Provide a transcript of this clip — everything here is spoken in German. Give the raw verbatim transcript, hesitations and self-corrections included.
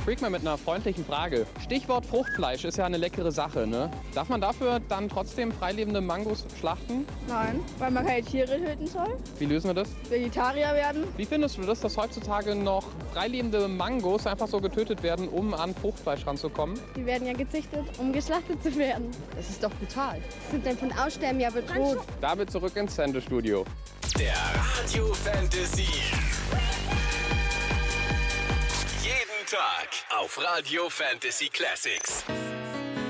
Freak mal mit einer freundlichen Frage. Stichwort Fruchtfleisch ist ja eine leckere Sache, ne? Darf man dafür dann trotzdem freilebende Mangos schlachten? Nein, weil man keine Tiere töten soll. Wie lösen wir das? Vegetarier werden. Wie findest du das, dass heutzutage noch freilebende Mangos einfach so getötet werden, um an Fruchtfleisch ranzukommen? Die werden ja gezüchtet, um geschlachtet zu werden. Das ist doch brutal. Sind dann von Aussterben ja bedroht. Damit zurück ins Sendestudio. Der Radio Fantasy. Jeden Tag auf Radio Fantasy Classics.